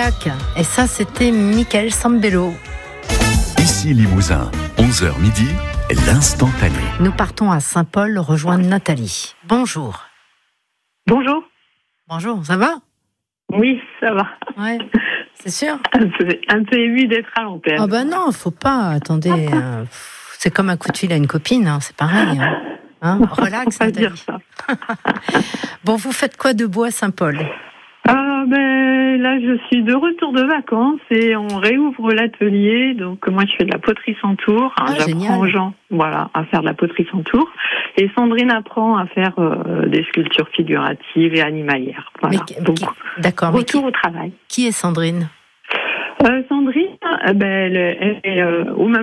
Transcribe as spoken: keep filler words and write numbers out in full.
Aurillac. Et ça, c'était Michael Sambello. Ici Limousin, onze heures midi, l'instantané. Nous partons à Saint-Paul rejoindre Nathalie. Bonjour. Bonjour. Bonjour, ça va ? Oui, ça va. Ouais, c'est sûr. Un peu, un peu ému d'être à l'antenne. Ah ben non, faut pas. Attendez, euh, c'est comme un coup de fil à une copine, hein, c'est pareil. Hein. Hein, relax, Faut pas Nathalie. dire ça. Bon, vous faites quoi de beau à Saint-Paul ? Ah ben là, je suis de retour de vacances et on réouvre l'atelier. Donc moi, je fais de la poterie sans tour. Hein, Ah, j'apprends génial. aux gens, voilà, à faire de la poterie sans tour. Et Sandrine apprend à faire euh, des sculptures figuratives et animalières. Voilà. Mais, Donc qui, d'accord, mais qui, retour au travail. qui est Sandrine ? Euh, Sandrine, euh, ben, elle, elle est euh, au même